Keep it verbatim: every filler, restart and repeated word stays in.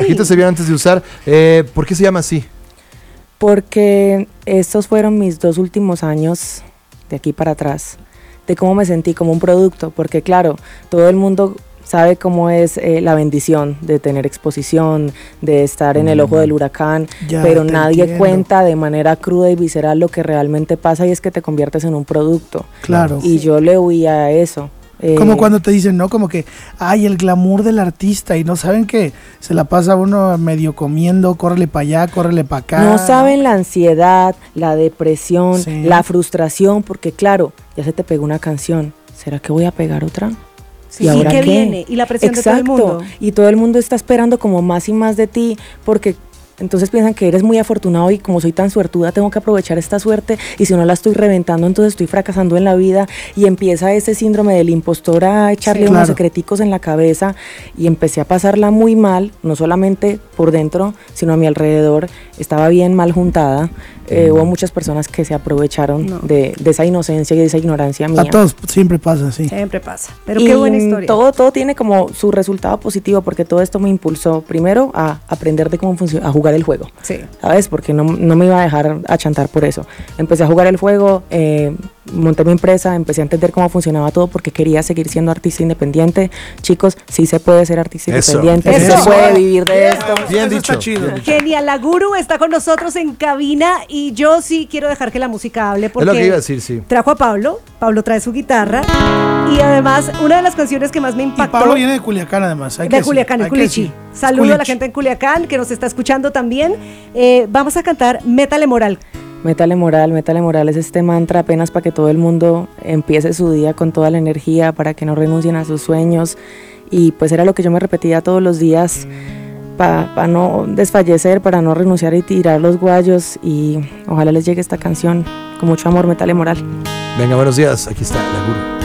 espejitos se vieron antes de usar. Eh, ¿Por qué se llama así? Porque estos fueron mis dos últimos años de aquí para atrás, de cómo me sentí como un producto, porque claro, todo el mundo sabe cómo es eh, la bendición de tener exposición, de estar en el ojo del huracán, Ya, pero te nadie entiendo. cuenta de manera cruda y visceral lo que realmente pasa, y es que te conviertes en un producto. Claro. Y yo le huía a eso. Eh, Como cuando te dicen, ¿no? Como que, ay, el glamour del artista, y no saben que se la pasa uno medio comiendo, córrele para allá, córrele para acá. No saben la ansiedad, la depresión, Sí. la frustración, porque claro, ya se te pegó una canción, ¿será que voy a pegar otra? Sí, ¿y qué viene? Y la presión de todo el mundo. Y todo el mundo está esperando como más y más de ti, porque entonces piensan que eres muy afortunado y como soy tan suertuda tengo que aprovechar esta suerte, y si no la estoy reventando entonces estoy fracasando en la vida, y empieza ese síndrome del impostor a echarle Sí, unos claro. secreticos en la cabeza, y empecé a pasarla muy mal, no solamente por dentro sino a mi alrededor. Estaba bien mal juntada. Eh, hubo muchas personas que se aprovecharon No. de, de esa inocencia y de esa ignorancia mía. A todos siempre pasa así. Siempre pasa. Pero Y qué buena historia. Todo, todo tiene como su resultado positivo, porque todo esto me impulsó primero a aprender de cómo funciona, a jugar el juego. Sí. ¿Sabes? Porque no, no me iba a dejar achantar por eso. Empecé a jugar el juego, eh, monté mi empresa, empecé a entender cómo funcionaba todo porque quería seguir siendo artista independiente. Chicos, sí se puede ser artista Eso. independiente, sí Eso. se puede vivir de esto. Bien Eso dicho. está chido. Genial, la Guru está con nosotros en cabina y yo sí quiero dejar que la música hable porque Es lo que iba a decir, sí. trajo a Pablo, Pablo trae su guitarra y además una de las canciones que más me Y impactó Pablo viene de Culiacán, además. hay que de decir, Culiacán, hay en que Culichi. decir. Saludo a la Culichi. gente en Culiacán que nos está escuchando también. Eh, vamos a cantar Métale Moral. Métale moral, métale moral es este mantra apenas para que todo el mundo empiece su día con toda la energía, para que no renuncien a sus sueños, y pues era lo que yo me repetía todos los días para pa no desfallecer, para no renunciar y tirar los guayos, y ojalá les llegue esta canción con mucho amor. Métale moral. Venga, buenos días. Aquí está la Guru.